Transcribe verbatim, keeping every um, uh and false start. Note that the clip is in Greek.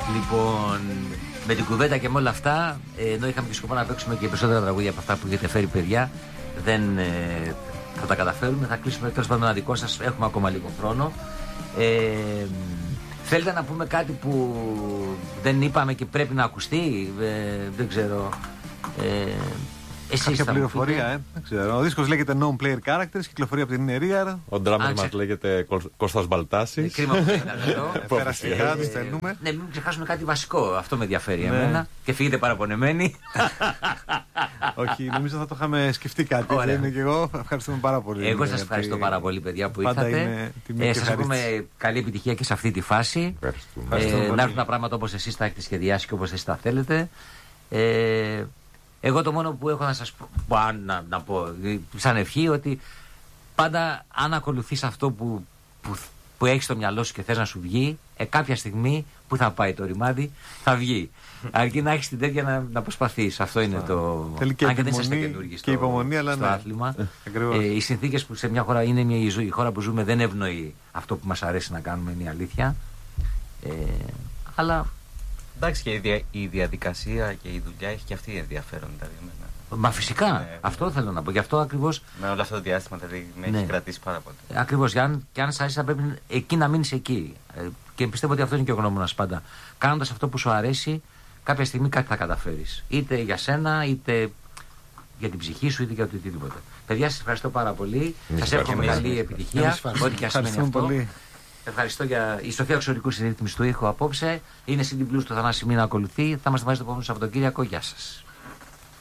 Λοιπόν, με την κουβέντα και με όλα αυτά, ενώ είχαμε και σκοπό να παίξουμε και περισσότερα τραγούδια από αυτά που έχετε φέρει, παιδιά, δεν ε, θα τα καταφέρουμε. Θα κλείσουμε τέλος πάντων ένα δικό σας. Έχουμε ακόμα λίγο χρόνο. Ε, θέλετε να πούμε κάτι που δεν είπαμε και πρέπει να ακουστεί? Ε, δεν ξέρω. Ε, Εσείς κάποια πληροφορία, ε, δεν ξέρω. Ο δίσκος λέγεται Non Player Characters, κυκλοφορεί από την Rear. Ο ντράμερ μας λέγεται Κώστας Μπαλτάσης. Κρίμα που δεν ήταν εδώ. Περαστικά, τους στέλνουμε. Ναι, μην ξεχάσουμε κάτι βασικό. Αυτό με ενδιαφέρει εμένα. Και φύγετε παραπονεμένοι. Όχι, νομίζω θα το είχαμε σκεφτεί κάτι. Ωραία. Δεν είναι και εγώ. Ευχαριστούμε πάρα πολύ. Εγώ σας ευχαριστώ πάρα πολύ, παιδιά, που ήρθατε. Ε, σας εύχομαι καλή επιτυχία και σε αυτή τη φάση. Ε, να έρθουν τα πράγματα όπως εσείς τα έχετε σχεδιάσει και όπως εσείς τα θέλετε. Ε, εγώ το μόνο που έχω να σας πω, να, να πω σαν ευχή, ότι πάντα αν ακολουθείς αυτό που, που, που έχεις στο μυαλό σου και θες να σου βγει, ε, κάποια στιγμή που θα πάει το ρημάδι, θα βγει. Αρκεί να έχεις την τέτοια να, να προσπαθείς. Αυτό είναι το. Θέλει και αν και δεν είστε υπομονή καινούργοι στο, και υπομονή, αλλά στο ναι. άθλημα. Ε, οι συνθήκες που σε μια χώρα είναι μια, η χώρα που ζούμε δεν ευνοεί αυτό που μας αρέσει να κάνουμε, είναι η αλήθεια. Ε, αλλά. Εντάξει, και η, δια, η διαδικασία και η δουλειά έχει και αυτή ενδιαφέρον. Δηλαδή, με, Μα φυσικά, ναι, αυτό θέλω να πω. Γι' αυτό ακριβώς. Με όλο αυτό το διάστημα δηλαδή, με ναι. έχει κρατήσει πάρα πολύ. Ακριβώς, και αν, και αν σ' αρέσει, θα πρέπει εκεί να μείνεις εκεί. Ε, και πιστεύω ότι αυτό είναι και ο γνώμονας πάντα. Κάνοντας αυτό που σου αρέσει, κάποια στιγμή κάτι θα καταφέρεις. Είτε για σένα, είτε για την ψυχή σου, είτε για οτιδήποτε. Παιδιά, σας ευχαριστώ πάρα πολύ. Σας εύχομαι καλή επιτυχία. Ό,τι και ας σημαίνει αυτό. Πολύ. Ευχαριστώ για η Σοφία Ξωρικού στη ρύθμιση του ήχου απόψε. Είναι City Blues του Θανάση Μήνα, ακολουθεί. Θα είμαστε μαζί το επόμενο Σαββατοκύριακο. Γεια σας.